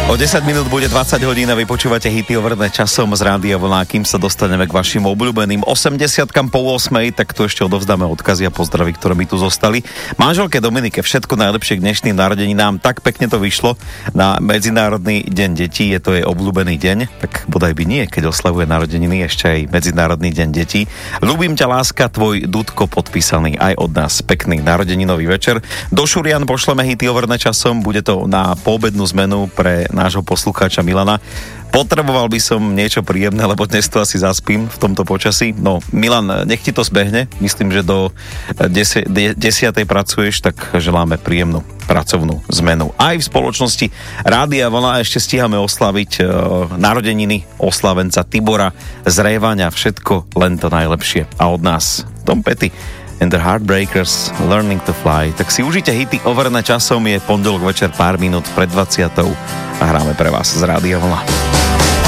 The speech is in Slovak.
O 10 minút bude 20 hodín a vy počúvate hity overené časom z Rádia Vlna. Kým sa dostaneme k vašim obľúbeným 80-kam po 8, tak tu ešte odovzdáme odkazy a pozdravy, ktoré mi tu zostali. Manželke Dominike všetko najlepšie k dnešným narodeninám. Tak pekne to vyšlo na Medzinárodný deň detí. Je to jej obľúbený deň, tak bodaj by nie, keď oslavuje narodeniny, ešte aj Medzinárodný deň detí. Ľúbim ťa, láska, tvoj Dudko, podpísaný aj od nás. Pekný narodeninový večer. Do Šurian pošleme hity overené časom. Bude to na poobednú zmenu pre nášho poslucháča Milana. Potreboval by som niečo príjemné, lebo dnes to asi zaspím v tomto počasí. No, Milan, nech ti to zbehne. Myslím, že do 10. pracuješ, tak želáme príjemnú pracovnú zmenu. Aj v spoločnosti Rádia Vlna ešte stíhame oslaviť narodeniny oslavenca Tibora z Révaňa. Všetko len to najlepšie. A od nás Tom Petty and the Heartbreakers, Learning to Fly. Tak si užite hity overené časom, je pondelok večer pár minút pred 20. a hráme pre vás z Rádia Vlna.